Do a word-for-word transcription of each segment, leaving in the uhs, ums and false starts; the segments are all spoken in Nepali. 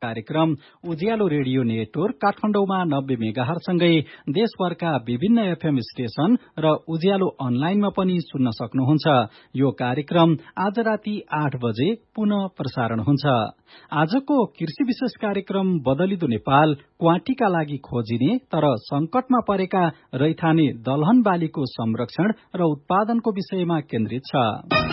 कार्यक्रम उज्यालो रेडियो नेटवर्क काठमाडौँमा नब्बे मेगाहरुसँगै देशभरका विभिन्न एफएम स्टेशन र उज्यालो अनलाइनमा पनि सुन्न सक्नुहुन्छ। यो कार्यक्रम आज राति आठ बजे पुनः प्रसारण हुन्छ। आजको कृषि विशेष कार्यक्रम बदलिदो नेपाल क्वाटीका लागि खोजिने तर संकटमा परेका रैथाने दलहन बालीको संरक्षण र उत्पादनको विषयमा केन्द्रित छ।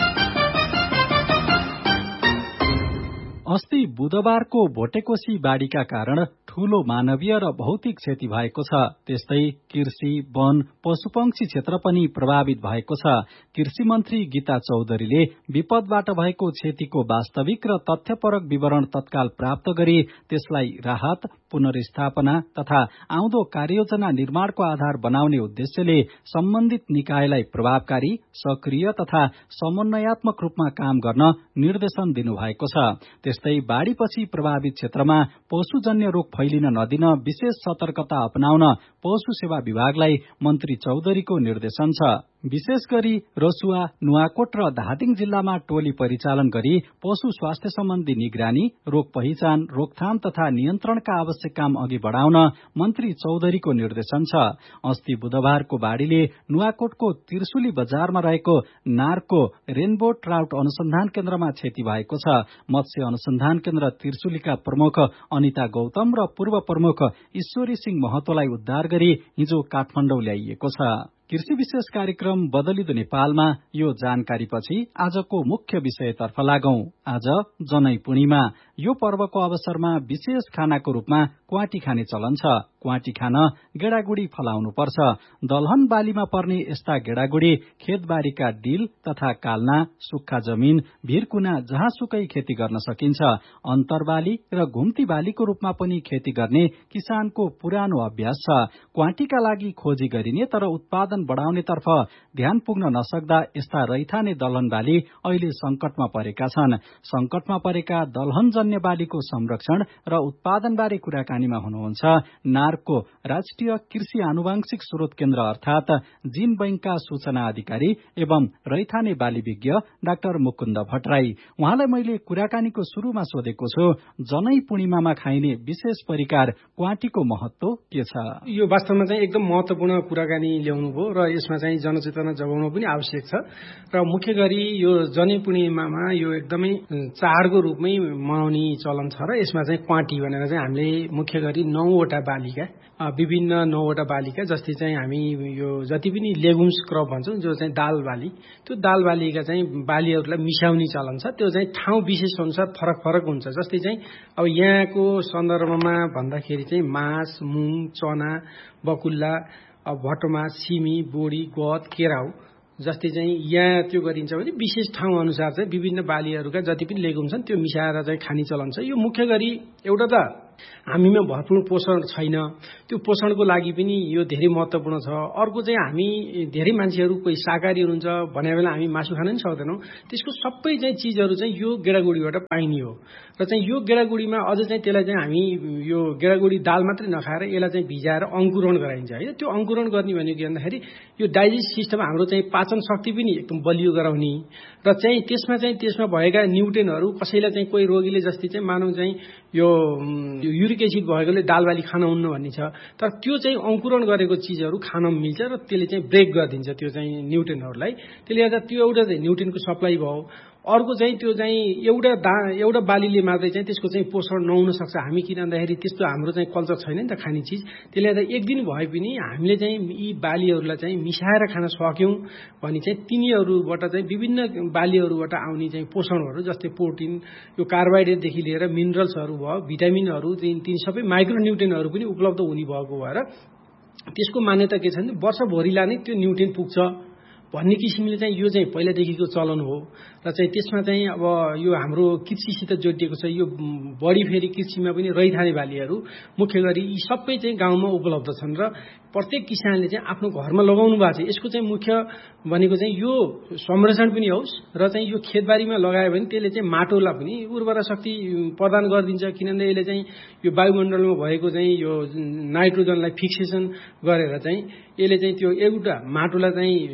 अस्ति बुधबारको भोटेकोशी बाढ़ीका कारण ठूलो मानवीय र भौतिक क्षति भएको छ। त्यस्तै कृषि, वन, पशुपक्षी क्षेत्र पनि प्रभावित भएको छ। कृषि मन्त्री गीता चौधरीले विपदबाट भएको क्षतिको वास्तविक र तथ्यपरक विवरण तत्काल प्राप्त गरी त्यसलाई राहत, पुनर्स्थापना तथा आउँदो कार्ययोजना निर्माणको आधार बनाउने उद्देश्यले सम्बन्धित निकायलाई प्रभावकारी, सक्रिय तथा समन्वयात्मक रूपमा काम गर्न निर्देशन दिनुभएको छ। त्यस्तै बाढ़ीपछि प्रभावित क्षेत्रमा पशुजन्य रोग फैलिन नदिन विशेष सतर्कता अपनाउन पशु सेवा विभागलाई मन्त्री चौधरीको निर्देशन छ। विशेष गरी रसुवा, नुवाकोट र धादिङ जिल्लामा टोली परिचालन गरी पशु स्वास्थ्य सम्बन्धी निगरानी, रोग पहिचान, रोकथाम तथा नियन्त्रणका आवश्यक काम अघि बढ़ाउन मन्त्री चौधरीको निर्देशन छ। अस्ति बुधबारको बाढ़ीले नुवाकोटको त्रिशुली बजारमा रहेको नारको रेनबो ट्राउट अनुसन्धान केन्द्रमा क्षति भएको छ। मत्स्य अनुसन्धान केन्द्र त्रिशुलीका प्रमुख अनिता गौतम र पूर्व प्रमुख ईश्वरी सिंह महतोलाई उद्धार गरी हिजो काठमाडौँ ल्याइएको छ। कृषि विशेष कार्यक्रम बदलिदो नेपालमा यो जानकारीपछि आजको मुख्य विषयतर्फ लागौं। आज जनै पूर्णिमा। यो पर्वको अवसरमा विशेष खानाको रूपमा क्वाटी खाने चलन छ। क्वाटी खान गेडागुडी फलाउनु पर्छ। दलहन बालीमा पर्ने यस्ता गेडागुडी खेतबारीका डिल तथा काल्ना, सुक्खा जमिन, भिरकुना जहाँसुकै खेती गर्न सकिन्छ। अन्तरबाली र घुम्ती बालीको रूपमा पनि खेती गर्ने किसानको पुरानो अभ्यास छ। क्वाटीका लागि खोजी गरिने तर उत्पादन बढ़ाउनेतर्फ ध्यान पुग्न नसक्दा यस्ता रैथाने दलहन बाली अहिले संकटमा परेका छन्। संकटमा परेका दलहनजन्य बालीको संरक्षण र उत्पादनबारे कुराकानीमा हुनुहुन्छ नार्कको राष्ट्रिय कृषि आनुवांशिक स्रोत केन्द्र अर्थात जीन बैंकका सूचना अधिकारी एवं रैथाने बाली विज्ञ डाक्टर मुकुन्द भट्टराई। उहाँलाई मैले कुराकानीको शुरूमा सोधेको छु, जनै पूर्णिमामा खाइने विशेष परिकार क्वाटीको महत्व के छ? यो वास्तवमा चाहिँ एकदम महत्वपूर्ण कुराकानी ल्याउनु भयो र यसमा चाहिँ जनचेतना जगाउन पनि आवश्यक छ। र मुख्य गरी यो जनै पूर्णिमामा यो एकदमै चाडको रूपमै मनाउने चलन छ र यसमा चाहिँ क्वाटी भनेर चाहिँ हामीले मुख्य गरी नौवटा बालीका विभिन्न नौवटा बालीका जस्तै चाहिँ हामी यो जति पनि लेगुम्स क्रप भन्छौँ जो चाहिँ दाल बाली, त्यो दाल बालीका चाहिँ बालीहरूलाई मिसाउने चलन छ। त्यो चाहिँ ठाउँ विशेष अनुसार फरक फरक हुन्छ। जस्तै चाहिँ अब यहाँको सन्दर्भमा भन्दाखेरि चाहिँ मास, मुङ, चना, बकुल्ला, भटमा, सिमी, बोडी, गहत, केराउ जस्तै चाहिँ यहाँ त्यो गरिन्छ भने विशेष ठाउँ अनुसार चाहिँ विभिन्न बालीहरूका जति पनि लेगुम छन् त्यो मिसाएर चाहिँ खाने चलन छ। यो मुख्य गरी एउटा त हामीमा भरपूर पोषण छैन, त्यो पोषणको लागि पनि यो धेरै महत्त्वपूर्ण छ। अर्को चाहिँ हामी धेरै मान्छेहरू कोही शाकाहारी हुनुहुन्छ भने बेला हामी मासु खान पनि सक्दैनौँ। त्यसको सबै चाहिँ चिजहरू चाहिँ यो गेडागुडीबाट पाइने हो र चाहिँ यो गेडागुडीमा अझ चाहिँ त्यसलाई चाहिँ हामी यो गेडागुडी दाल मात्रै नखाएर यसलाई चाहिँ भिजाएर अङ्कुरण गराइन्छ है। त्यो अङ्कुरण गर्ने भनेको के भन्दाखेरि यो डाइजेस्ट सिस्टम हाम्रो चाहिँ पाचन शक्ति पनि एकदम बलियो गराउने र चाहिँ त्यसमा चाहिँ त्यसमा भएका न्युट्रिएन्टहरू कसैलाई चाहिँ कोही रोगीले जस्तै चाहिँ मानौ चाहिँ यो युरिक एसिड भएकोले दाल बाली खान हुन्न भन्ने छ, तर त्यो चाहिँ अङ्कुरण गरेको चिजहरू खान मिल्छ र त्यसले चाहिँ ब्रेक गरिदिन्छ त्यो चाहिँ न्युट्रिएन्टहरूलाई। त्यसले गर्दा त्यो एउटा चाहिँ न्युट्रिएन्टको सप्लाई भयो। अर्को चाहिँ त्यो चाहिँ एउटा दा एउटा बालीले मात्रै चाहिँ त्यसको चाहिँ पोषण नहुन सक्छ। हामी किन भन्दाखेरि त्यस्तो हाम्रो चाहिँ कल्चर छैन नि त खाने चिज। त्यसले गर्दा एक दिन भए पनि हामीले चाहिँ यी बालीहरूलाई चाहिँ मिसाएर खान सक्यौँ भने चाहिँ तिनीहरूबाट चाहिँ विभिन्न बालीहरूबाट आउने चाहिँ पोषणहरू जस्तै प्रोटिन, यो कार्बोहाइड्रेटदेखि लिएर मिनरल्सहरू भयो, भिटामिनहरू, ती सबै माइक्रोन्युट्रिएन्टहरू पनि उपलब्ध हुने भएको भएर त्यसको मान्यता के छ भने वर्षभरिलाई नै त्यो न्युट्रिएन्ट पुग्छ भन्ने किसिमले चाहिँ यो चाहिँ पहिलादेखिको चलन हो। र चाहिँ त्यसमा चाहिँ अब यो हाम्रो कृषिसित जोडिएको छ। यो बढी फेरि कृषिमा पनि रैथाने बालीहरू मुख्य गरी यी सबै चाहिँ गाउँमा उपलब्ध छन् र प्रत्येक किसानले चाहिँ आफ्नो घरमा लगाउनु भएको छ। यसको चाहिँ मुख्य भनेको चाहिँ यो संरक्षण पनि होस् र चाहिँ यो खेतबारीमा लगायो भने त्यसले चाहिँ माटोलाई पनि उर्वरा शक्ति प्रदान गरिदिन्छ। किनभने यसले चाहिँ यो वायुमण्डलमा भएको चाहिँ यो नाइट्रोजनलाई फिक्सेसन गरेर चाहिँ यसले चाहिँ त्यो एउटा माटोलाई चाहिँ सुसुप्ति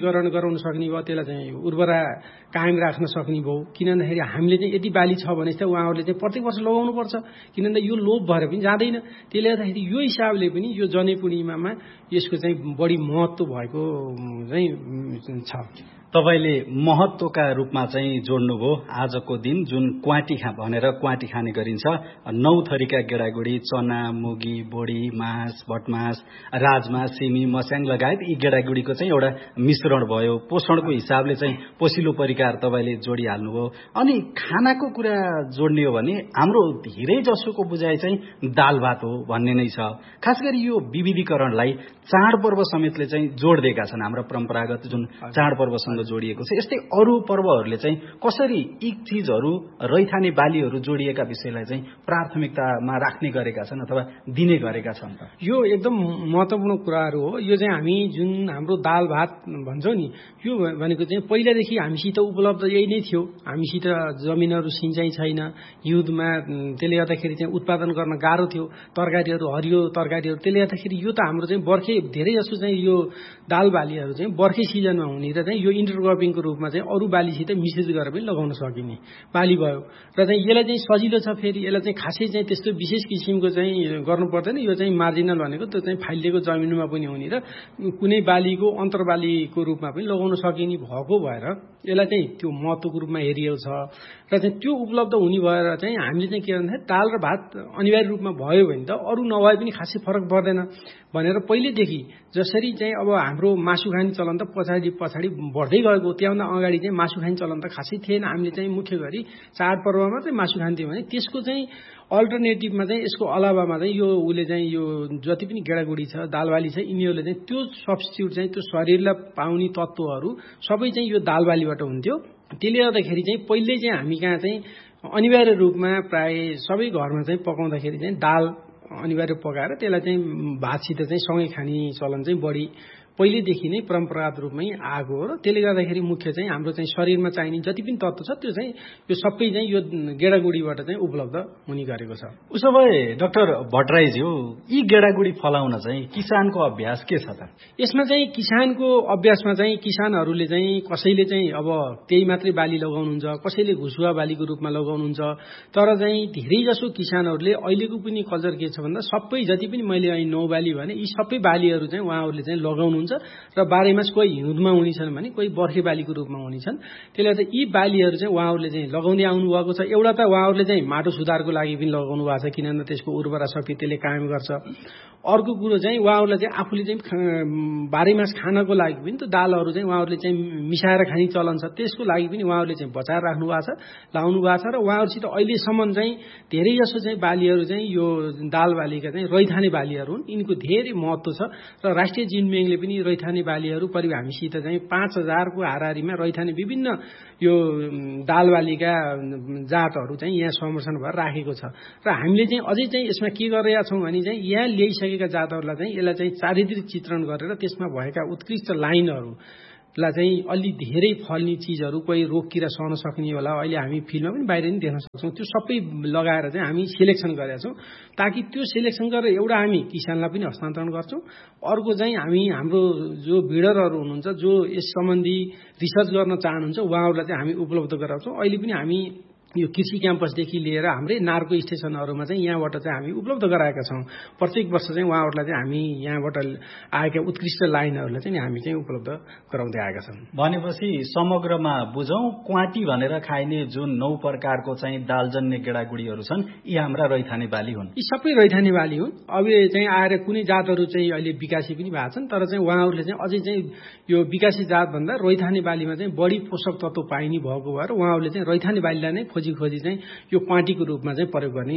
विविधीकरण गराउन सक्ने भयो, त्यसलाई चाहिँ उर्वरा कायम राख्न सक्ने भयो। किन भन्दाखेरि हामीले चाहिँ यति बाली छ भने चाहिँ उहाँहरूले चाहिँ प्रत्येक वर्ष लगाउनुपर्छ, किनभने यो लोभ भएर पनि जाँदैन। त्यसले गर्दाखेरि यो हिसाबले पनि यो जनै पूर्णिमामा यसको चाहिँ बढी महत्त्व भएको चाहिँ छ। तपाईले महत्त्वका रूपमा चाहिँ जोड्नुभयो आजको दिन जुन क्वाटी खा भनेर क्वाटी खाने गरिन्छ। नौ थरीका गेडागुडी चना, मुगी, बोडी, मास, भटमास, राजमास, सिमी, मस्याङ लगायत यी गेडागुडीको चाहिँ एउटा मिश्रण भयो। पोषणको हिसाबले चाहिँ पोसिलो परिकार तपाईले जोडिहाल्नुभयो। अनि खानाको कुरा जोड्ने हो भने हाम्रो धेरै जसोको बुझाइ चाहिँ दाल भात हो भन्ने नै छ। खास गरी यो विविधीकरणलाई चाडपर्व समेतले चाहिँ जोड दिएका छन्। हाम्रो परम्परागत जुन चाडपर्वसँग जोडिएको छ, यस्तै अरू पर्वहरूले चाहिँ कसरी यी चीजहरू रैथाने बालीहरू जोडिएका विषयलाई चाहिँ प्राथमिकतामा राख्ने गरेका छन् अथवा दिने गरेका छन् त? यो एकदम महत्त्वपूर्ण कुराहरू हो। यो चाहिँ हामी जुन हाम्रो दाल भात भन्छौँ नि, यो भनेको चाहिँ पहिलादेखि हामीसित उपलब्ध यही नै थियो। हामीसित जमिनहरू सिँचाइ छैन, हिउँदमा, त्यसले गर्दाखेरि चाहिँ उत्पादन गर्न गाह्रो थियो। तरकारीहरू, हरियो तरकारीहरू, त्यसले गर्दाखेरि यो त हाम्रो चाहिँ बर्खे धेरै जसो चाहिँ यो दाल बालीहरू चाहिँ बर्खे सिजनमा हुने र चाहिँ यो इन्टरक्रपिङको रूपमा चाहिँ अरू बालीसित मिश्रित गरेर पनि लगाउन सकिने बाली भयो। र चाहिँ यसलाई चाहिँ सजिलो छ। फेरि यसलाई चाहिँ खासै चाहिँ त्यस्तो विशेष किसिमको चाहिँ गर्नु पर्दैन। यो चाहिँ मार्जिनल भनेको त्यो चाहिँ फाइलिएको जमिनमा पनि हुने र कुनै बालीको अन्तर्बालीको रूपमा पनि लगाउन सकिने भएको भएर यसलाई चाहिँ त्यो महत्त्वको रूपमा हेरिएको छ। र चाहिँ त्यो उपलब्ध हुने भएर चाहिँ हामीले चाहिँ के भन्दाखेरि दाल र भात अनिवार्य रूपमा भयो भने त अरू नभए पनि खासै फरक पर्दैन भनेर पहिलेदेखि जसरी चाहिँ अब हाम्रो मासु खाने चलन त पछाडि पछाडि बढ्दै गएको, त्योभन्दा अगाडि चाहिँ मासु खाने चलन त खासै थिएन। हामीले चाहिँ मुख्य गरी चाडपर्वमा चाहिँ मासु खान्थ्यौँ भने त्यसको चाहिँ अल्टरनेटिभमा चाहिँ यसको अलावामा चाहिँ यो उसले चाहिँ यो जति पनि गेडागुडी छ, दालबाली छ, यिनीहरूले चाहिँ त्यो सब्स्टिट्युट चाहिँ त्यो शरीरलाई पाउने तत्त्वहरू सबै चाहिँ यो दालबालीबाट हुन्थ्यो। त्यसले गर्दाखेरि चाहिँ पहिले चाहिँ हामी कहाँ चाहिँ अनिवार्य रूपमा प्राय सबै घरमा चाहिँ पकाउँदाखेरि चाहिँ दाल अनिवार्य पकाएर त्यसलाई चाहिँ भातसित चाहिँ सँगै खाने चलन चाहिँ बढी पहिलेदेखि नै परम्परागत रूपमै आएको हो। र त्यसले गर्दाखेरि मुख्य चाहिँ हाम्रो चाहिँ शरीरमा चाहिने जति पनि तत्त्व छ त्यो चाहिँ यो सबै चाहिँ यो गेडागुडीबाट चाहिँ उपलब्ध हुने गरेको छ। उसो भए डाक्टर भट्टराईज्यू, यी गेडागुडी फलाउन चाहिँ किसानको अभ्यास के छ त? यसमा चाहिँ किसानको अभ्यासमा चाहिँ किसानहरूले चाहिँ कसैले चाहिँ अब त्यही मात्रै बाली लगाउनुहुन्छ, कसैले घुसुवा बालीको रूपमा लगाउनुहुन्छ। तर चाहिँ धेरै जसो किसानहरूले अहिलेको पनि कल्चर के छ भन्दा सबै जति पनि मैले अहिले नौ बाली भने यी सबै बालीहरू चाहिँ उहाँहरूले चाहिँ लगाउनु र बाह्रैमास कोही हिउँदमा हुनेछन् भने कोही बर्खे बालीको रूपमा हुनेछन्। त्यसले गर्दा यी बालीहरू चाहिँ उहाँहरूले चाहिँ लगाउँदै आउनु भएको छ। एउटा त उहाँहरूले चाहिँ माटो सुधारको लागि पनि लगाउनु भएको छ, किनभने त्यसको उर्वरा शक्ति त्यसले कायम गर्छ। अर्को कुरो चाहिँ उहाँहरूलाई चाहिँ आफूले चाहिँ बाह्रैमास खानको लागि पनि त दालहरू चाहिँ उहाँहरूले चाहिँ मिसाएर खाने चलन छ, त्यसको लागि पनि उहाँहरूले चाहिँ बचाएर राख्नु भएको छ, लाउनु भएको छ। र उहाँहरूसित अहिलेसम्म चाहिँ धेरै जसो चाहिँ बालीहरू चाहिँ यो दाल बालीका चाहिँ रैथाने बालीहरू हुन्। यिनको धेरै महत्त्व छ र राष्ट्रिय जिनब्याङ्कले पनि रैथाने बालीहरू करिब हामीसित चाहिँ पाँच हजारको हाराहारीमा रैथाने विभिन्न यो दाल बालीका जातहरू चाहिँ यहाँ संरक्षण भएर राखेको छ। र हामीले चाहिँ अझै चाहिँ यसमा के गरेका छौँ भने चाहिँ यहाँ ल्याइसकेका जातहरूलाई चाहिँ यसलाई चाहिँ चारित्रिक चित्रण गरेर त्यसमा भएका उत्कृष्ट लाइनहरू लाई चाहिँ अलि धेरै फल्ने चिजहरू, कोही रोग किरा सहन सक्ने होला, अहिले हामी फिल्डमा पनि बाहिर पनि देख्न सक्छौँ, त्यो सबै लगाएर चाहिँ हामी सिलेक्सन गरेका छौँ। ताकि त्यो सिलेक्सन गरेर एउटा हामी किसानलाई पनि हस्तान्तरण गर्छौँ, अर्को चाहिँ हामी हाम्रो जो ब्रिडरहरू हुनुहुन्छ जो यस सम्बन्धी रिसर्च गर्न चाहनुहुन्छ उहाँहरूलाई चाहिँ हामी उपलब्ध गराउँछौँ। अहिले पनि हामी यो कृषि क्याम्पसदेखि लिएर हाम्रै नार्को स्टेसनहरूमा चाहिँ यहाँबाट चाहिँ हामी उपलब्ध गराएका छौँ। प्रत्येक वर्ष चाहिँ उहाँहरूलाई चाहिँ हामी यहाँबाट आएका उत्कृष्ट लाइनहरूलाई चाहिँ हामी चाहिँ उपलब्ध गराउँदै आएका छौँ। भनेपछि समग्रमा बुझौँ, क्वाटी भनेर खाइने जुन नौ प्रकारको चाहिँ दालजन्य गेडागुडीहरू छन् यी हाम्रा रैथाने बाली हुन्। यी सबै रैथाने बाली हुन्। अब चाहिँ आएर कुनै जातहरू चाहिँ अहिले विकासी पनि भएको छन्, तर चाहिँ उहाँहरूले चाहिँ अझै चाहिँ यो विकासी जातभन्दा रैथाने बालीमा चाहिँ बढी पोषक तत्त्व पाइने भएको भएर उहाँहरूले चाहिँ रैथाने बालीलाई नै खोजी खोजी चाहिँ यो क्वाटीको रूपमा चाहिँ प्रयोग गर्ने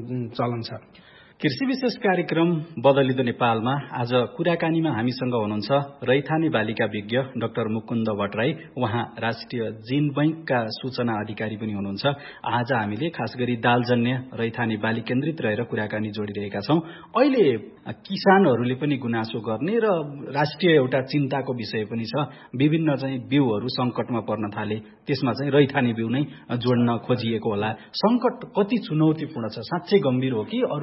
चलन छ। कृषि विशेष कार्यक्रम बदलिदो नेपालमा आज कुराकानीमा हामीसँग हुनुहुन्छ रैथाने बालीका विज्ञ डाक्टर मुकुन्द भट्टराई। उहाँ राष्ट्रिय जीन बैंकका सूचना अधिकारी पनि हुनुहुन्छ। आज हामीले खास गरी दालजन्य रैथाने बाली केन्द्रित रहेर कुराकानी जोडिरहेका छौं। अहिले किसानहरूले पनि गुनासो गर्ने र राष्ट्रिय एउटा चिन्ताको विषय पनि छ। विभिन्न चाहिँ बिउहरू संकटमा पर्न थाले, त्यसमा चाहिँ रैथाने बिउ नै जोड्न खोजिएको होला। संकट कति चुनौतीपूर्ण छ? साँच्चै गम्भीर हो कि अरू पनि छ?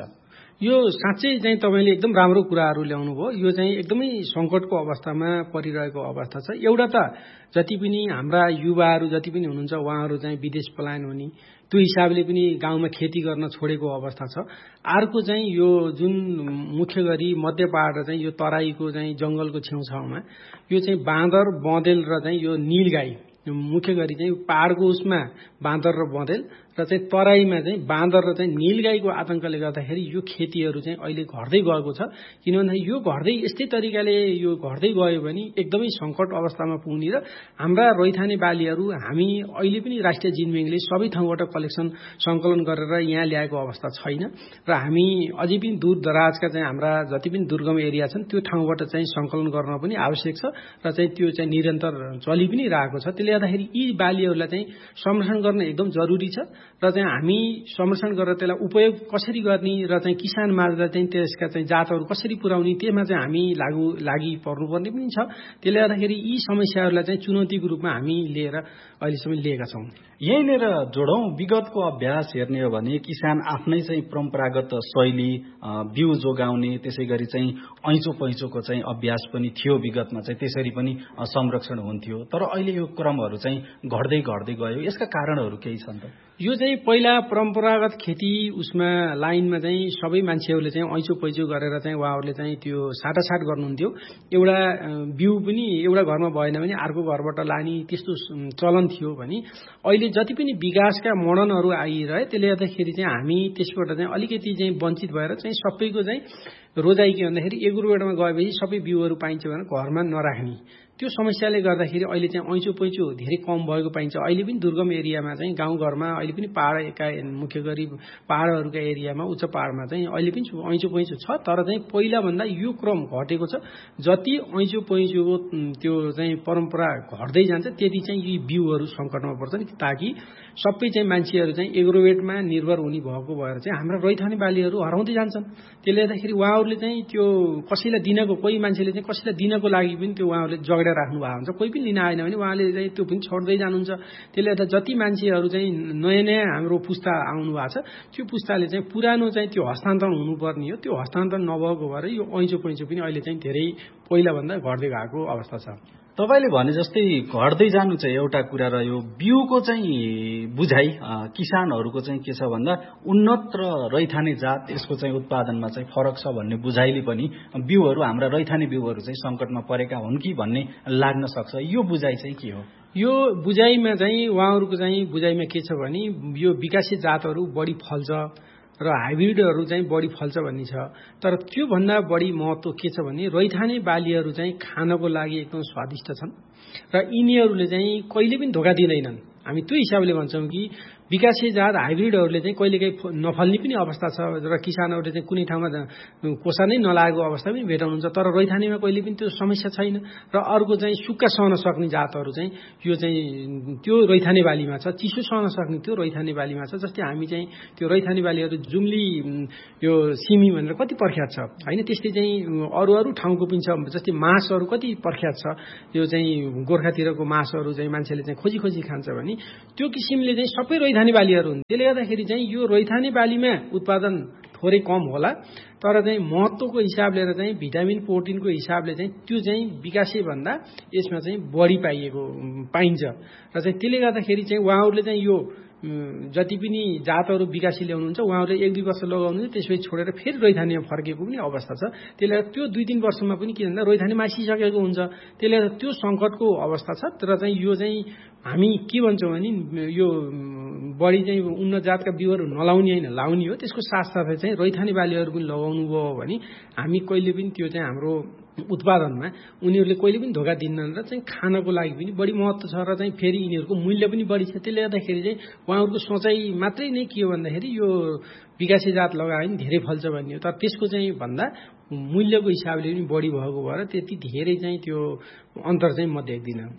यो साँच्चै चाहिँ तपाईँले एकदम राम्रो कुराहरू ल्याउनु भयो। यो चाहिँ एकदमै सङ्कटको अवस्थामा परिरहेको अवस्था छ। एउटा त जति पनि हाम्रा युवाहरू जति पनि हुनुहुन्छ उहाँहरू चाहिँ विदेश पलायन हुने, त्यो हिसाबले पनि गाउँमा खेती गर्न छोडेको अवस्था छ। अर्को चाहिँ यो जुन मुख्य गरी मध्य पहाड र चाहिँ यो तराईको चाहिँ जङ्गलको छेउछाउमा यो चाहिँ बाँदर, बँदेल र चाहिँ यो नीलगाई, मुख्य गरी चाहिँ पहाडको उसमा बाँदर र बँदेल र चाहिँ तराईमा चाहिँ बाँदर र चाहिँ नीलगाईको आतंकले गर्दाखेरि यो खेतीहरू चाहिँ अहिले घट्दै गएको छ। किनभने यो घट्दै यस्तै तरिकाले यो घट्दै गयो भने एकदमै सङ्कट अवस्थामा पुग्ने र हाम्रा रैथाने बालीहरू हामी अहिले पनि राष्ट्रिय जिनबेङ्गले सबै ठाउँबाट कलेक्सन सङ्कलन गरेर यहाँ ल्याएको अवस्था छैन र हामी अझै पनि दूर दराजका चाहिँ हाम्रा जति पनि दुर्गम एरिया छन् त्यो ठाउँबाट चाहिँ सङ्कलन गर्न पनि आवश्यक छ र चाहिँ त्यो चाहिँ निरन्तर चलि पनि रहेको छ। त्यसले गर्दाखेरि यी बालीहरूलाई चाहिँ संरक्षण गर्न एकदम जरुरी छ र चाहिँ हामी संरक्षण गरेर त्यसलाई उपयोग कसरी गर्ने र चाहिँ किसान माझलाई चाहिँ त्यसका चाहिँ जातहरू कसरी पुर्याउने त्यसमा चाहिँ हामी लागु लागि पर्नुपर्ने पनि छ। त्यसले गर्दाखेरि यी समस्याहरूलाई चाहिँ चुनौतीको रूपमा हामी लिएर अहिलेसम्म लिएका छौँ। यहीँनिर जोडौँ, विगतको अभ्यास हेर्ने हो भने किसान आफ्नै चाहिँ परम्परागत शैली बिउ जोगाउने त्यसै गरी चाहिँ ऐँचो पैँचोको चाहिँ अभ्यास पनि थियो, विगतमा चाहिँ त्यसरी पनि संरक्षण हुन्थ्यो। तर अहिले यो क्रमहरू चाहिँ घट्दै घट्दै गयो। यसका कारणहरू केही छन् त? यो चाहिँ पहिला परम्परागत खेती उसमा लाइनमा चाहिँ सबै मान्छेहरूले चाहिँ ऐँचो पैँचो गरेर चाहिँ उहाँहरूले चाहिँ त्यो साटासाट गर्नुहुन्थ्यो। एउटा बिउ पनि एउटा घरमा भएन भने अर्को घरबाट लाने त्यस्तो चलन थियो भने अहिले जति पनि विकासका मोडर्नहरू आइरहे त्यसले गर्दाखेरि चाहिँ हामी त्यसबाट चाहिँ अलिकति चाहिँ वञ्चित भएर चाहिँ सबैको चाहिँ रोजाइ के भन्दाखेरि एग्रोवेटमा गएपछि सबै बिउहरू पाइन्छ भने घरमा नराख्ने त्यो समस्याले गर्दाखेरि अहिले चाहिँ ऐँचो पैँचो धेरै कम भएको पाइन्छ। अहिले पनि दुर्गम एरियामा चाहिँ गाउँघरमा अहिले पनि पहाडका मुख्य गरी पहाडहरूका एरियामा उच्च पहाडमा चाहिँ अहिले पनि ऐँचो पैँचो छ, तर चाहिँ पहिलाभन्दा यो क्रम घटेको छ। जति ऐँचो पैँचोको त्यो चाहिँ परम्परा घट्दै जान्छ त्यति चाहिँ यी बिउहरू सङ्कटमा पर्छन्, ताकि सबै चाहिँ मान्छेहरू चाहिँ एग्रोवेटमा निर्भर हुने भएको भएर चाहिँ हाम्रा रैथाने बालीहरू हराउँदै जान्छन्। त्यसले गर्दाखेरि उहाँहरूले चाहिँ त्यो कसैलाई दिनको, कोही मान्छेले चाहिँ कसैलाई दिनको लागि पनि त्यो उहाँहरूले जगडा राख्नु भएको हुन्छ, कोही पनि लिन आएन भने उहाँले चाहिँ त्यो पनि छोड्दै जानुहुन्छ। त्यसले गर्दा जति मान्छेहरू चाहिँ नयाँ नयाँ हाम्रो पुस्ता आउनु भएको छ त्यो पुस्ताले चाहिँ पुरानो चाहिँ त्यो हस्तान्तरण हुनुपर्ने हो, त्यो हस्तान्तरण नभएको भएर यो ऐँचो पैँचो पनि अहिले चाहिँ धेरै पहिलाभन्दा घट्दै गएको अवस्था छ। तपाईँले भने जस्तै घट्दै जानु चाहिँ एउटा कुरा रह्यो। बिउको चाहिँ बुझाइ किसानहरूको चाहिँ के छ भन्दा उन्नत र रैथाने जात यसको चाहिँ उत्पादनमा चाहिँ फरक छ भन्ने बुझाइले पनि बिउहरू हाम्रा रैथाने बिउहरू चाहिँ सङ्कटमा परेका हुन् कि भन्ने लाग्न सक्छ। यो बुझाइ चाहिँ के हो? यो बुझाइमा चाहिँ उहाँहरूको चाहिँ बुझाइमा के छ भने यो विकासित जातहरू बढी फल्छ र हाइब्रिडहरू चाहिँ बढी फल्छ भन्ने छ। तर त्योभन्दा बढी महत्त्व के छ भने रैथाने बालीहरू चाहिँ खानको लागि एकदम स्वादिष्ट छन् र यिनीहरूले चाहिँ कहिले पनि धोका दिँदैनन्। हामी त्यो हिसाबले भन्छौँ कि विकासे जात हाइब्रिडहरूले चाहिँ कहिलेकाहीँ नफल्ने पनि अवस्था छ र किसानहरूले चाहिँ कुनै ठाउँमा कोसा नै नलागेको अवस्था पनि भेटाउनुहुन्छ। तर रैथानेमा कहिले पनि त्यो समस्या छैन। र अर्को चाहिँ सुक्खा सहन सक्ने जातहरू चाहिँ यो चाहिँ त्यो रैथाने बालीमा छ, चिसो सहन सक्ने त्यो रैथाने बालीमा छ। जस्तै हामी चाहिँ त्यो रैथाने बालीहरू जुम्ली यो सिमी भनेर कति प्रख्यात छ होइन, त्यस्तै चाहिँ अरू अरू ठाउँको पनि छ। जस्तै मासहरू कति प्रख्यात छ, यो चाहिँ गोर्खातिरको मासहरू चाहिँ मान्छेले चाहिँ खोजी खोजी खान्छ भने त्यो किसिमले चाहिँ सबै रैथाने बालीहरू हुन्। त्यसले गर्दाखेरि चाहिँ यो रैथाने बालीमा उत्पादन थोरै कम होला, तर चाहिँ महत्त्वको हिसाबले र चाहिँ भिटामिन प्रोटिनको हिसाबले चाहिँ त्यो चाहिँ विकासे भन्दा यसमा चाहिँ बढी पाइएको पाइन्छ। र चाहिँ त्यसले गर्दाखेरि चाहिँ उहाँहरूले चाहिँ यो जति पनि जातहरू विकासी ल्याउनुहुन्छ उहाँहरूले एक दुई वर्ष लगाउनुहुन्छ, त्यसपछि छोडेर फेरि रैथानेमा फर्केको पनि अवस्था छ। त्यसले गर्दा त्यो दुई तिन वर्षमा पनि के भन्दा रैथाने मासिसकेको हुन्छ। त्यसले गर्दा त्यो सङ्कटको अवस्था छ। तर चाहिँ यो चाहिँ हामी के भन्छौँ भने यो बढी चाहिँ उन्नत जातका बिउहरू नलाउने होइन, लाउने हो। त्यसको साथसाथै चाहिँ रैथाने बालीहरू पनि लगाउनु भयो भने हामी कहिले पनि त्यो चाहिँ हाम्रो उत्पादनमा उनीहरूले कहिले पनि धोका दिन्नन् र चाहिँ खानको लागि पनि बढी महत्त्व छ र चाहिँ फेरि यिनीहरूको मूल्य पनि बढी छ। त्यसले गर्दाखेरि चाहिँ उहाँहरूको सोचाइ मात्रै नै के हो भन्दाखेरि यो विकासे जात लगायो भने धेरै फल्छ भन्ने हो। तर त्यसको चाहिँ भन्दा मूल्यको हिसाबले पनि बढी भएको भएर त्यति धेरै चाहिँ त्यो अन्तर चाहिँ म देख्दिनँ।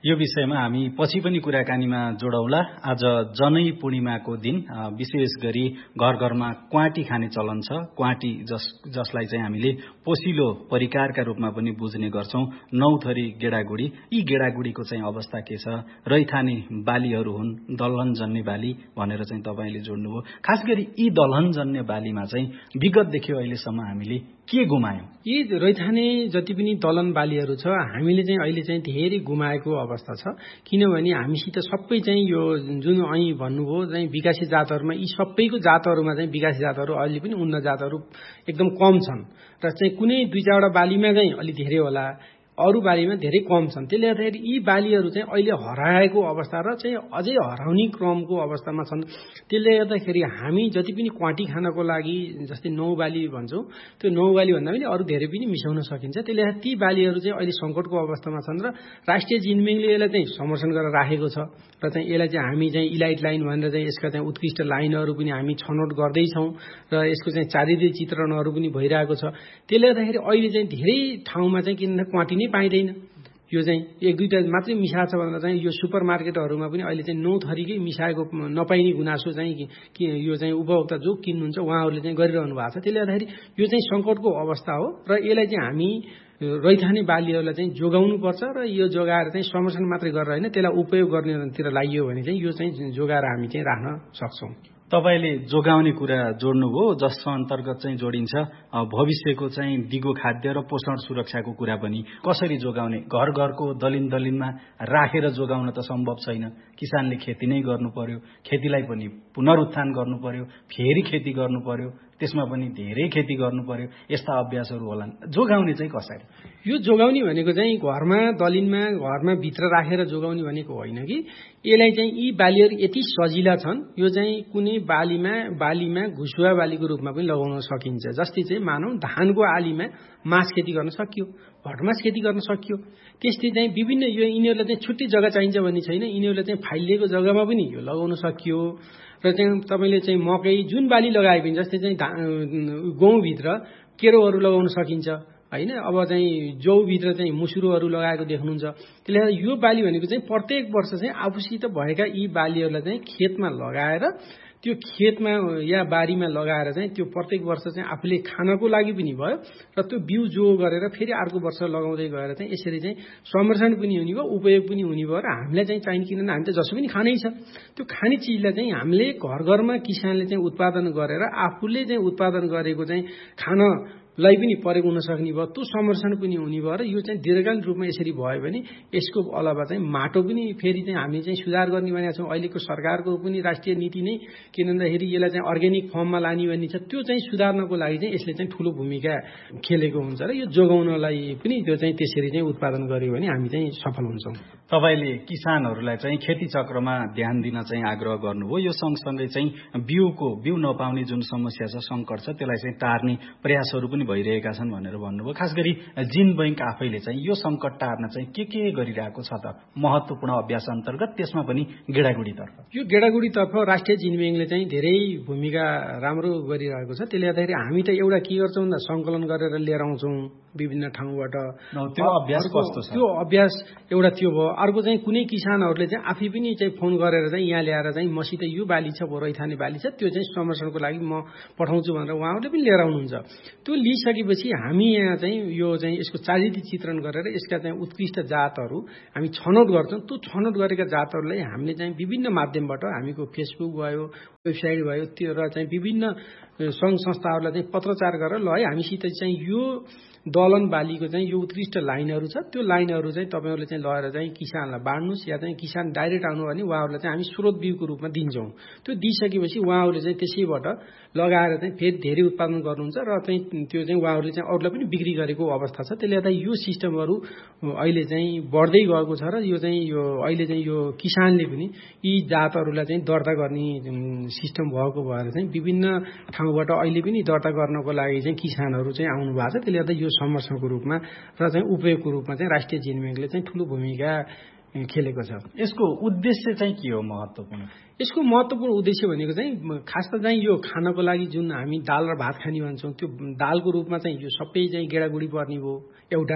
यो विषयमा हामी पछि पनि कुराकानीमा जोडौला। आज जनै पूर्णिमाको दिन विशेष गरी घर घरमा क्वाटी खाने चलन छ। क्वाटी जस जसलाई चाहिँ हामीले पोसिलो परिकारका रूपमा पनि बुझ्ने गर्छौं। नौ थरी गेडागुडी, यी गेडागुडीको चाहिँ अवस्था के छ? रैथाने बालीहरू हुन्, दलहन जन्ने बाली भनेर चाहिँ तपाईले जोड्नुभयो। खास गरी यी दलहन जन्ने बालीमा चाहिँ विगतदेखि अहिलेसम्म हामीले के गुमायौं? यी रैथाने जति पनि दलहन बालीहरू छ, हामीले चाहिँ अहिले चाहिँ धेरै गुमाएको अवस्था छ। किनभने हामीसित सबै चाहिँ यो जुन અહીં भन्नुभयो चाहिँ विकासी जातहरुमा, यी सबैको जातहरुमा चाहिँ विकासी जातहरु अहिले पनि उन्नत जातहरु एकदम कम छन् र चाहिँ कुनै दुई चारवटा बालीमा चाहिँ अलि धेरै होला, अरु बालीमा धेरै कम छन्। त्यसले गर्दाखेरि यी बालीहरू चाहिँ अहिले हराएको अवस्था र चाहिँ अझै हराउने क्रमको अवस्थामा छन्। त्यसले गर्दाखेरि हामी जति पनि क्वाटी खानको लागि जस्तै नौ बाली भन्छौं, त्यो नौ बाली भन्दा पनि अरु धेरै पनि मिसाउन सकिन्छ। त्यसले गर्दा ती बालीहरू चाहिँ अहिले संकटको अवस्थामा छन् र राष्ट्रिय जिनबेङले यसलाई चाहिँ संरक्षण गरेर राखेको छ र चाहिँ यसलाई चाहिँ हामी चाहिँ इलाइट लाइन भनेर चाहिँ यसका चाहिँ उत्कृष्ट लाइनहरू पनि हामी छनौट गर्दै छौं र यसको चाहिँ चारिदिए चित्रणहरू पनि भइरहेको छ। त्यसले गर्दाखेरि अहिले चाहिँ धेरै ठाउँमा चाहिँ किन क्वाटी पाइदैन, यो चाहिँ एक दुईटा मात्रै मिसाएको छ भनेर चाहिँ यो सुपर मार्केटहरूमा पनि अहिले चाहिँ नौ थरीकै मिसाएको नपाइने गुनासो चाहिँ कि यो चाहिँ उपभोक्ता जो किन्नुहुन्छ उहाँहरूले चाहिँ गरिरहनु भएको छ। त्यसले गर्दाखेरि यो चाहिँ संकटको अवस्था हो र यसलाई चाहिँ हामी रैथाने बालीहरूलाई चाहिँ जोगाउनु पर्छ र यो जोगाएर चाहिँ संरक्षण मात्रै गरेर हैन, त्यसलाई उपयोग गर्नेतिर लागियो भने चाहिँ यो चाहिँ जोगाएर हामी चाहिँ राख्न सक्छौं। तपाईले जोगाउने कुरा जोड्नुभयो, जसको अन्तर्गत चाहिँ जोडिन्छ भविष्यको चाहिँ दिगो खाद्य र पोषण सुरक्षाको कुरा पनि। कसरी जोगाउने? घर घरको दलिन दलिनमा राखेर जोगाउन त सम्भव छैन। किसानले खेती नै गर्नु पर्यो, खेतीलाई पनि पुनरुत्थान गर्नु पर्यो, फेरि खेती गर्नु पर्यो, त्यसमा पनि धेरै खेती गर्नु पर्यो। यस्ता अभ्यासहरू होलान्। जोगाउने चाहिँ कसरी? यो जोगाउने भनेको चाहिँ घरमा दलिनमा घरमा भित्र राखेर जोगाउने भनेको होइन कि यसलाई चाहिँ यी बालीहरू यति सजिला छन्, यो चाहिँ कुनै बालीमा बालीमा घुसुवा बालीको रूपमा पनि लगाउन सकिन्छ। जस्तै चाहिँ मानौ धानको आलीमा मास खेती गर्न सकियो, भटमास खेती गर्न सकियो। त्यस्तै चाहिँ विभिन्न यो यिनीहरूलाई चाहिँ छुट्टै जग्गा चाहिन्छ भन्ने छैन, यिनीहरूलाई चाहिँ फाइलिएको जग्गामा पनि यो लगाउन सकियो। र चाहिँ तपाईले चाहिँ मकै जुन बाली लगाए पनि, जस्तै चाहिँ गहुँभित्र केरोहरू लगाउन सकिन्छ हैन। अब चाहिँ जौभित्र चाहिँ मुसुरोहरू लगाएको देख्नुहुन्छ। त्यसले गर्दा यो बाली भनेको चाहिँ प्रत्येक वर्ष चाहिँ आफूसित भएका यी बालीहरूलाई चाहिँ खेतमा लगाएर, त्यो खेतमा या बारीमा लगाएर चाहिँ त्यो प्रत्येक वर्ष चाहिँ आफूले खानको लागि पनि भयो र त्यो बिउ जो गरेर फेरि अर्को वर्ष लगाउँदै गएर चाहिँ यसरी चाहिँ संरक्षण पनि हुने भयो, उपयोग पनि हुने भयो र हामीलाई चाहिँ चाहिने, किनभने हामी त जसो पनि खानै छ। त्यो खाने चिजलाई चाहिँ हामीले घर घरमा किसानले चाहिँ उत्पादन गरेर आफूले चाहिँ उत्पादन गरेको चाहिँ खान लाई पनि प्रयोग हुन सक्ने भयो, त्यो संरक्षण पनि हुने भयो र यो चाहिँ दीर्घकालीन रूपमा यसरी भयो भने यसको अलावा चाहिँ माटो पनि फेरि चाहिँ हामी चाहिँ सुधार गर्ने भनेका छौं। अहिलेको सरकारको पनि राष्ट्रिय नीति नै के भन्दाखेरि यसलाई चाहिँ अर्ग्यानिक फर्ममा लाने भन्ने छ। त्यो चाहिँ सुधार्नको लागि चाहिँ यसले चाहिँ ठूलो भूमिका खेलेको हुन्छ र यो जोगाउनलाई पनि त्यो चाहिँ त्यसरी चाहिँ उत्पादन गर्यो भने हामी चाहिँ सफल हुन्छौं। तपाईले किसानहरूलाई चाहिँ खेती चक्रमा ध्यान दिन चाहिँ आग्रह गर्नुभयो। यो सँगसँगै चाहिँ बिउको बिउ नपाउने जुन समस्या छ, संकट छ, त्यसलाई चाहिँ टार्ने प्रयासहरू पनि भइरहेका छन् भनेर भन्नुभयो। खास गरी जिन बैंक आफैले चाहिँ यो संकट टार्न चाहिँ के के गरिरहेको छ त महत्त्वपूर्ण अभ्यास अन्तर्गत, त्यसमा पनि गेडागुडीतर्फ? यो गेडागुडीतर्फ राष्ट्रिय जिन बैंकले चाहिँ धेरै भूमिका राम्रो गरिरहेको छ। त्यसले गर्दाखेरि हामी त एउटा के गर्छौं भन्दा संकलन गरेर लिएर आउँछौं विभिन्न ठाउँबाट। त्यो अभ्यास कस्तो छ? त्यो अभ्यास एउटा त्यो भयो। अर्को चाहिँ कुनै किसानहरूले चाहिँ आफै पनि चाहिँ फोन गरेर चाहिँ यहाँ ल्याएर चाहिँ मसित यो बाली छ, रैथाने बाली छ, त्यो चाहिँ संरक्षणको लागि म पठाउँछु भनेर उहाँहरूले पनि लिएर आउनुहुन्छ। त्यो लिइसकेपछि हामी यहाँ चाहिँ यो चाहिँ यसको चारिदी चित्रण गरेर यसका चाहिँ उत्कृष्ट जातहरू हामी छनौट गर्छौं। त्यो छनौट गरेका जातहरूलाई हामीले चाहिँ विभिन्न माध्यमबाट, हामीको फेसबुक भयो, वेबसाइट भयो, त्यो र चाहिँ विभिन्न संघ संस्थाहरूलाई चाहिँ पत्रचार गरेर ल है हामीसित चाहिँ यो दलहन बालीको चाहिँ यो उत्कृष्ट लाइनहरू छ, त्यो लाइनहरू चाहिँ तपाईहरुले चाहिँ लगेर चाहिँ किसानलाई बाँड्नुस् या चाहिँ किसान डाइरेक्ट आउनु भने उहाँहरूलाई चाहिँ हामी स्रोत बिउको रूपमा दिन्छौं। त्यो दिइसकेपछि उहाँहरूले चाहिँ त्यसैबाट लगाएर चाहिँ फेरि धेरै उत्पादन गर्नुहुन्छ र चाहिँ त्यो चाहिँ उहाँहरूले चाहिँ अरूलाई पनि बिक्री गरेको अवस्था छ। त्यसले गर्दा यो सिस्टमहरू अहिले चाहिँ बढ्दै गएको छ र यो चाहिँ यो अहिले चाहिँ यो किसानले पनि यी जातहरूलाई चाहिँ दर्ता गर्ने सिस्टम भएको भएर चाहिँ विभिन्न ठाउँबाट अहिले पनि दर्ता गर्नको लागि चाहिँ किसानहरू चाहिँ आउनु भएको छ। त्यसले गर्दा यो संरक्षणको रूपमा र चाहिँ उपयोगको रूपमा चाहिँ राष्ट्रिय जिन बैंकले चाहिँ ठूलो भूमिका खेलेको छ। यसको उद्देश्य चाहिँ के हो महत्त्वपूर्ण? यसको महत्त्वपूर्ण उद्देश्य भनेको चाहिँ खास त चाहिँ यो खानको लागि जुन हामी दाल र भात खाने भन्छौं, त्यो दालको रूपमा चाहिँ यो सबै चाहिँ गेडागुडी पर्ने भयो एउटा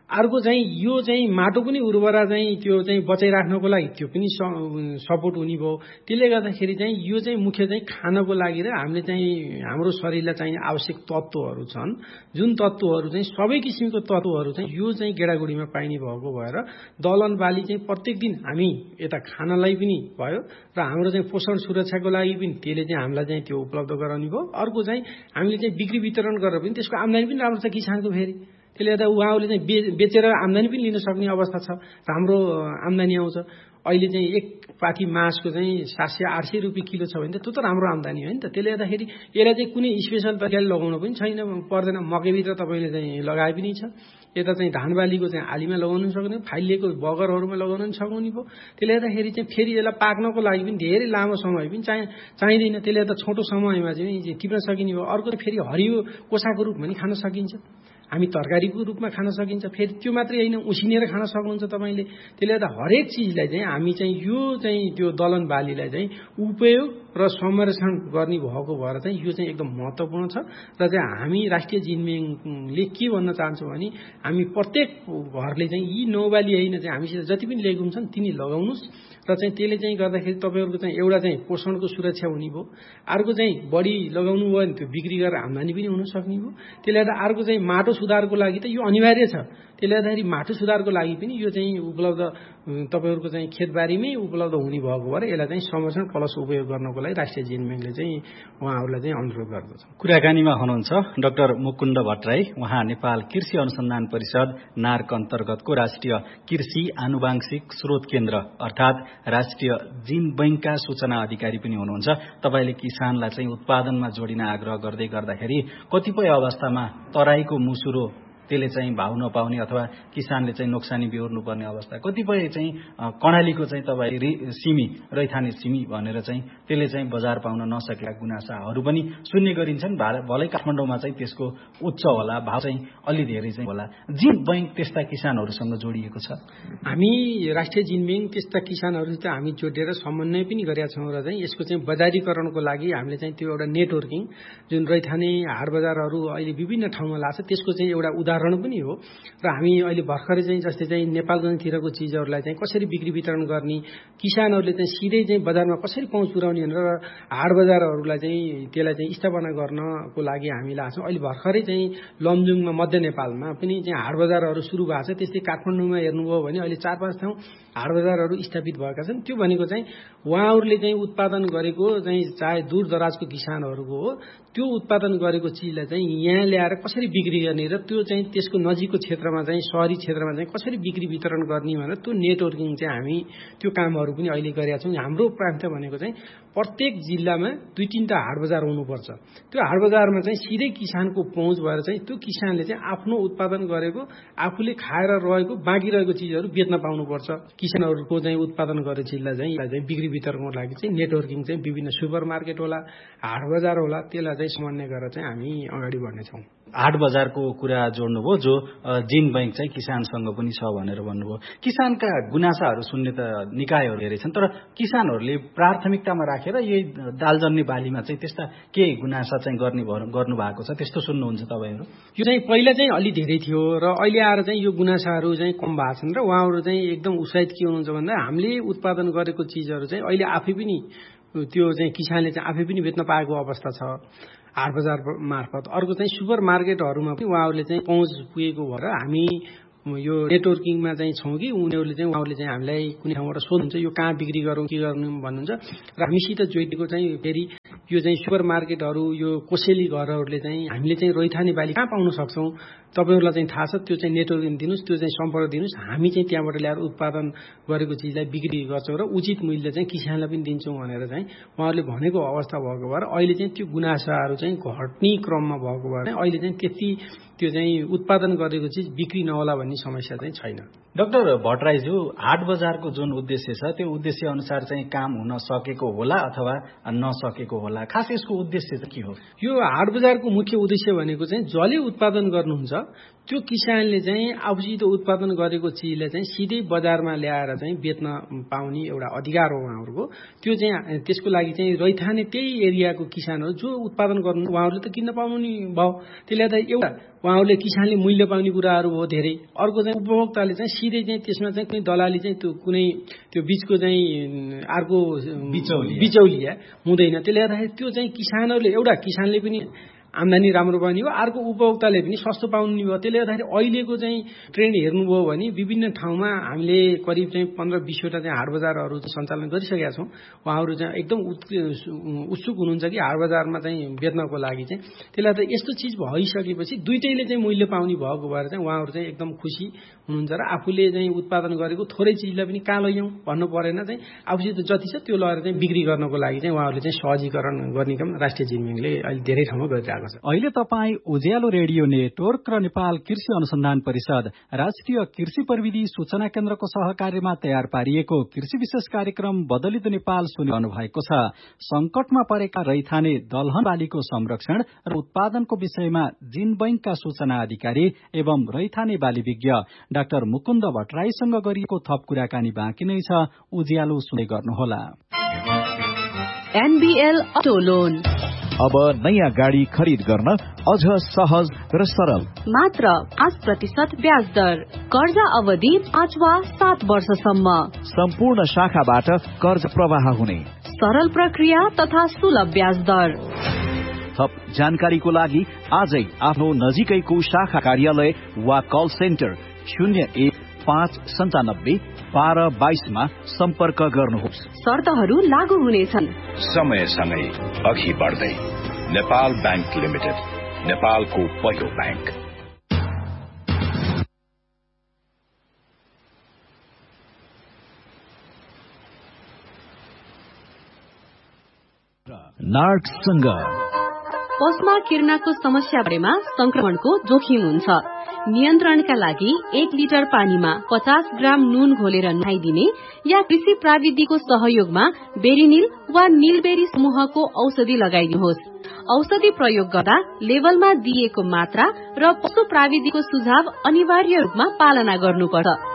अर्को चाहिँ यो चाहिँ माटो पनि उर्वरा चाहिँ त्यो चाहिँ बचाइराख्नको लागि त्यो पनि सपोर्ट हुने भयो। त्यसले गर्दाखेरि चाहिँ यो चाहिँ मुख्य चाहिँ खानको लागि र हामीले चाहिँ हाम्रो शरीरलाई चाहिने आवश्यक तत्त्वहरू छन्, जुन तत्त्वहरू चाहिँ सबै किसिमको तत्त्वहरू चाहिँ यो चाहिँ गेडागुडीमा पाइने भएको भएर दलहन बाली चाहिँ प्रत्येक दिन हामी यता खानलाई पनि भयो र हाम्रो चाहिँ पोषण सुरक्षाको लागि पनि त्यसले चाहिँ हामीलाई चाहिँ त्यो उपलब्ध गराउने भयो। अर्को चाहिँ हामीले चाहिँ बिक्री वितरण गरेर पनि त्यसको आम्दानी पनि राम्रो छ किसानको। फेरि त्यसले गर्दा उहाँहरूले चाहिँ बेचेर आम्दानी पनि लिन सक्ने अवस्था छ, राम्रो आम्दानी आउँछ। अहिले चाहिँ एक पाथी मासको चाहिँ सात सय आठ सय रुपियाँ किलो छ भने त त्यो त राम्रो आम्दानी हो नि त। त्यसले गर्दाखेरि यसलाई चाहिँ कुनै स्पेसल तरिकाले लगाउनु पनि छैन, पर्दैन। मकैभित्र तपाईँले चाहिँ लगाए पनि छ। यता चाहिँ धान बालीको चाहिँ आलीमा लगाउनु सक्ने, फाइलिएको बगरहरूमा लगाउन पनि सक्ने भयो। त्यसले गर्दाखेरि चाहिँ फेरि यसलाई पाक्नको लागि पनि धेरै लामो समय पनि चाहिँ चाहिँदैन। त्यसले गर्दा छोटो समयमा चाहिँ टिप्न सकिने भयो। अर्को फेरि हरियो कोसाको रूपमा पनि खान सकिन्छ, हामी तरकारीको रूपमा खान सकिन्छ। फेरि त्यो मात्रै होइन, उसिनेर खान सक्नुहुन्छ तपाईँले। त्यसले गर्दा हरेक चिजलाई चाहिँ हामी चाहिँ यो चाहिँ त्यो दलहन बालीलाई चाहिँ उपयोग र संरक्षण गर्ने भएको भएर चाहिँ यो चाहिँ एकदम महत्त्वपूर्ण छ। र चाहिँ हामी राष्ट्रिय जिनमेङले के भन्न चाहन्छौँ भने हामी प्रत्येक घरले चाहिँ यी नौबाली होइन चाहिँ हामीसित जति पनि लेगुम छन् तिनी लगाउनुहोस् र चाहिँ त्यसले चाहिँ गर्दाखेरि तपाईँहरूको चाहिँ एउटा चाहिँ पोषणको सुरक्षा हुने भयो। अर्को चाहिँ बढी लगाउनु भयो भने त्यो बिक्री गरेर आम्दानी पनि हुन सक्ने भयो। त्यसले गर्दा अर्को चाहिँ माटो सुधारको लागि त यो अनिवार्य छ। त्यसले गर्दाखेरि माटो सुधारको लागि पनि यो चाहिँ उपलब्ध तपाईँहरूको चाहिँ खेतबारीमै उपलब्ध हुने भएको भएर यसलाई चाहिँ संरक्षण प्लस उपयोग गर्नको लागि राष्ट्रिय जिनमेङले चाहिँ उहाँहरूलाई चाहिँ अनुरोध गर्दछ। कुराकानीमा हुनुहुन्छ डाक्टर मुकुन्द भट्टराई। उहाँ नेपाल कृषि अनुसन्धान परिषद नार्क अन्तर्गतको राष्ट्रिय कृषि आनुवांशिक स्रोत केन्द्र अर्थात् राष्ट्रिय जिन बैंकका सूचना अधिकारी पनि हुनुहुन्छ। तपाईँले किसानलाई चाहिँ उत्पादनमा जोडिन आग्रह गर्दै गर्दाखेरि कतिपय अवस्थामा तराईको मुसुरो त्यसले चाहिँ भाउ नपाउने अथवा किसानले चाहिँ नोक्सानी बेहोर्नुपर्ने अवस्था, कतिपय चाहिँ कर्णालीको चाहिँ तपाईँ सिमी रैथाने सिमी भनेर चाहिँ त्यसले चाहिँ बजार पाउन नसकेका गुनासाहरू पनि सुन्ने गरिन्छन्। भलै काठमाडौँमा चाहिँ त्यसको उच्च होला, भाव चाहिँ अलि धेरै चाहिँ होला। जिन बैंक त्यस्ता किसानहरूसँग जोडिएको छ। हामी राष्ट्रिय जिनबेङ त्यस्ता किसानहरूसित हामी जोडेर समन्वय पनि गरेका छौँ र चाहिँ यसको चाहिँ बजारीकरणको लागि हामीले चाहिँ त्यो एउटा नेटवर्किङ जुन रैथाने हाट बजारहरू अहिले विभिन्न ठाउँमा लाग्छ त्यसको चाहिँ एउटा उदाहरण पनि हो। र हामी अहिले भर्खरै चाहिँ जस्तै चाहिँ नेपालगञ्जतिरको चिजहरूलाई चाहिँ कसरी बिक्री वितरण गर्ने, किसानहरूले चाहिँ सिधै चाहिँ बजारमा कसरी पहुँच पुर्याउने भनेर हाट बजारहरूलाई चाहिँ त्यसलाई चाहिँ स्थापना गर्नको लागि हामी लाग्छौँ। अहिले भर्खरै चाहिँ लमजुङमा मध्य नेपालमा पनि चाहिँ हाट बजारहरू सुरु भएको छ। त्यस्तै काठमाडौँमा हेर्नुभयो भने अहिले चार पाँच ठाउँ हाट बजारहरू स्थापित भएका छन्। त्यो भनेको चाहिँ उहाँहरूले चाहिँ उत्पादन गरेको चाहिँ चाहे दूर दराजको किसानहरूको हो, त्यो उत्पादन गरेको चिजलाई चाहिँ यहाँ ल्याएर कसरी बिक्री गर्ने र त्यो चाहिँ त्यसको नजिकको क्षेत्रमा चाहिँ सहरी क्षेत्रमा चाहिँ कसरी बिक्री वितरण गर्ने भनेर त्यो नेटवर्किङ चाहिँ हामी त्यो कामहरू पनि अहिले गरेका छौँ। हाम्रो प्रान्त भनेको चाहिँ प्रत्येक जिल्लामा दुई तीनटा हाट बजार हुनुपर्छ। त्यो हाट बजारमा चाहिँ सिधै किसानको पहुँच भएर चाहिँ त्यो किसानले चाहिँ आफ्नो उत्पादन गरेको आफूले खाएर रहेको बाँकी रहेको चिजहरू बेच्न पाउनुपर्छ। किसानहरूको चाहिँ उत्पादन गरेको चिजलाई चाहिँ चाहिँ बिक्री वितरणको लागि चाहिँ नेटवर्किङ चाहिँ विभिन्न सुपर मार्केट होला, हाट बजार होला, त्यसलाई चाहिँ समन्वय गरेर चाहिँ हामी अगाडि बढ्नेछौँ। हाट बजारको कुरा जोड्नुभयो, जो जिन बैंक चाहिँ किसानसँग पनि छ भनेर भन्नुभयो। किसानका गुनासाहरू सुन्ने त निकायहरू धेरै छन्, तर किसानहरूले प्राथमिकतामा राखेर यही दालजन्य बालीमा चाहिँ त्यस्ता के गुनासा चाहिँ गर्ने गर्नु भएको छ, त्यस्तो सुन्नुहुन्छ तपाईँहरू? यो चाहिँ पहिला चाहिँ अलि धेरै थियो र अहिले आएर चाहिँ यो गुनासाहरू चाहिँ कम भएको छन् र उहाँहरू चाहिँ एकदम उत्साहित के हुनुहुन्छ भन्दा हामीले उत्पादन गरेको चिजहरू चाहिँ अहिले आफै पनि त्यो चाहिँ किसानले चाहिँ आफै पनि बेच्न पाएको अवस्था छ हाट बजार मार्फत। अर्को चाहिँ सुपर मार्केटहरूमा पनि उहाँहरूले चाहिँ पहुँच पुगेको भएर हामी यो नेटवर्किङमा चाहिँ छौँ कि उनीहरूले चाहिँ उहाँहरूले चाहिँ हामीलाई कुनै ठाउँबाट सोध्नुहुन्छ यो कहाँ बिक्री गरौँ के गर्नु भन्नुहुन्छ र हामीसित जोडिएको चाहिँ फेरि यो चाहिँ सुपर मार्केटहरू यो कोसेली घरहरूले चाहिँ हामीले चाहिँ रैथाने बाली कहाँ पाउन सक्छौँ तपाईँहरूलाई चाहिँ थाहा छ, त्यो चाहिँ नेटवर्किङ दिनुहोस्, त्यो चाहिँ सम्पर्क दिनुहोस्, हामी चाहिँ त्यहाँबाट ल्याएर उत्पादन गरेको चिजलाई बिक्री गर्छौँ र उचित मूल्य चाहिँ किसानलाई पनि दिन्छौँ भनेर चाहिँ उहाँहरूले भनेको अवस्था भएको भएर अहिले चाहिँ त्यो गुनासाहरू चाहिँ घट्ने क्रममा भएको भएर अहिले चाहिँ त्यति त्यो चाहिँ उत्पादन गरेको चिज बिक्री नहोला भन्ने समस्या चाहिँ छैन। डाक्टर भट्टराईज्यू, हाट बजारको जुन उद्देश्य छ त्यो उद्देश्य अनुसार चाहिँ काम हुन सकेको होला अथवा नसकेको होला, खास यसको उद्देश्य चाहिँ के हो? यो हाट बजारको मुख्य उद्देश्य भनेको चाहिँ जसले उत्पादन गर्नुहुन्छ त्यो किसानले चाहिँ आफूसित उत्पादन गरेको चिजलाई चाहिँ सिधै बजारमा ल्याएर चाहिँ बेच्न पाउने एउटा अधिकार हो उहाँहरूको। त्यो चाहिँ त्यसको लागि चाहिँ रैथाने त्यही एरियाको किसानहरू जो उत्पादन गर्नु उहाँहरूले त किन्न पाउनु नि भयो। त्यसले गर्दा एउटा उहाँहरूले किसानले मूल्य पाउने कुराहरू हो धेरै। अर्को चाहिँ उपभोक्ताले चाहिँ सिधै चाहिँ त्यसमा चाहिँ कुनै दलाली चाहिँ त्यो कुनै त्यो बीचको चाहिँ अर्को बिचौलिया हुँदैन। त्यसले गर्दाखेरि त्यो चाहिँ किसानहरूले एउटा किसानले पनि आम्दानी राम्रो पाउने हो, अर्को उपभोक्ताले पनि सस्तो पाउने भयो। त्यसले गर्दाखेरि अहिलेको चाहिँ ट्रेन्ड हेर्नुभयो भने विभिन्न ठाउँमा हामीले करिब चाहिँ पन्ध्र बिसवटा चाहिँ हाट बजारहरू सञ्चालन गरिसकेका छौँ। उहाँहरू चाहिँ एकदम उत्सुक हुनुहुन्छ कि हाट बजारमा चाहिँ बेच्नको लागि चाहिँ। त्यसले गर्दा यस्तो चिज भइसकेपछि दुइटैले चाहिँ मूल्य पाउने भएको भएर चाहिँ उहाँहरू चाहिँ एकदम खुसी हुनुहुन्छ र आफूले चाहिँ उत्पादन गरेको थोरै चिजलाई पनि कहाँ लैजाउँ भन्नु परेन, चाहिँ आफूसित जति छ त्यो लगेर चाहिँ बिक्री गर्नको लागि चाहिँ उहाँहरूले चाहिँ सहजीकरण गर्ने काम राष्ट्रिय जिनमिङले अहिले धेरै ठाउँमा गरिरहेको छ। अहिले तपाईँ उज्यालो रेडियो नेटवर्क र नेपाल कृषि अनुसन्धान परिषद राष्ट्रिय कृषि प्रविधि सूचना केन्द्रको सहकार्यमा तयार पारिएको कृषि विशेष कार्यक्रम बदलिदो नेपाल सुनिरहनु भएको छ। संकटमा परेका रैथाने दलहन बालीको संरक्षण र उत्पादनको विषयमा जिन बैंकका सूचना अधिकारी एवं रैथाने बाली विज्ञ डाक्टर मुकुन्द भट्टराईसँग गरिएको थप कुराकानी बाँकी नै छ। उज्यालो सुन्दै गर्नुहोला। एनबीएल अटो लोन अब नयाँ गाडी खरिद गर्न अझ सहज र सरल, मात्र पाँच प्रतिशत ब्याज दर, कर्जा अवधि पाँच वा सात वर्षसम्म, सम्पूर्ण शाखाबाट कर्ज प्रवाह हुने सरल प्रक्रिया तथा सुलभ ब्याज दर। थप जानकारीको लागि आजै आफ्नो नजिकैको शाखा कार्यालय वा कल सेन्टर शून्य एक पाँच सन्तानब्बे बाह्र बाइसमा सम्पर्क गर्नुहोस्। शर्तहरू लागू हुनेछन्। समयसँगै अघि बढ्दै नेपाल बैंक लिमिटेड, नेपालको पहिलो बैंक। नार्कसँग पशुमा किर्नाको समस्या बारेमा संक्रमणको जोखिम हुन्छ। नियन्त्रणका लागि एक लिटर पानीमा पचास ग्राम नुन घोलेर नुहाइदिने या कृषि प्राविधिको सहयोगमा बेरिनिल वा निलबेरी समूहको औषधि लगाइदिनुहोस्। औषधि प्रयोग गर्दा लेभलमा दिइएको मात्रा र पशु प्राविधिको सुझाव अनिवार्य रूपमा पालना गर्नुपर्छ।